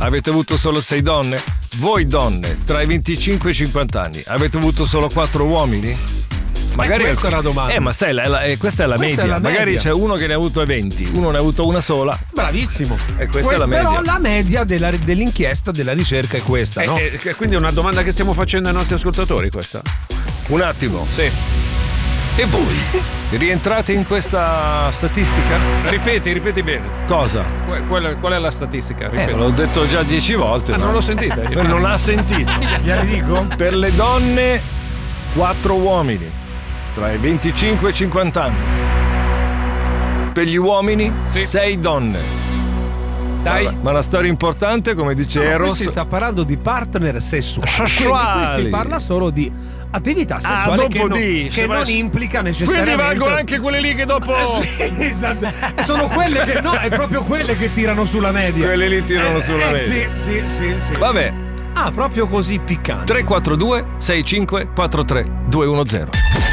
avete avuto solo 6 donne? Voi donne, tra i 25 e i 50 anni, avete avuto solo 4 uomini? Magari questa è una domanda. Ma sai, questa è la media. È la Magari media. c'è uno che ne ha avuto 20, uno ne ha avuto una sola. Bravissimo. E questa è la media. Però la media dell'inchiesta, della ricerca è questa, no? Quindi è una domanda che stiamo facendo ai nostri ascoltatori, questa. Un attimo. Sì. E voi? Rientrate in questa statistica? Ripeti bene. Cosa? Qual è la statistica? Ripeti. L'ho detto già 10 volte. Ah, non l'ho sentita io. Non ha sentito. Gliela dico? Per le donne, 4 uomini tra i 25 e i 50 anni. Per gli uomini, 6 donne. Dai. Ma la storia importante, come dice Qui Eros, si sta parlando di partner sessuali. Sessuali. Quindi qui si parla solo di attività sessuale che non implica necessariamente. quindi valgono anche quelle lì che dopo sì, esatto. Sono quelle che è proprio quelle che tirano sulla media. Quelle lì tirano sulla media. Sì. Vabbè. Ah, proprio così piccante. 342 65 43 210.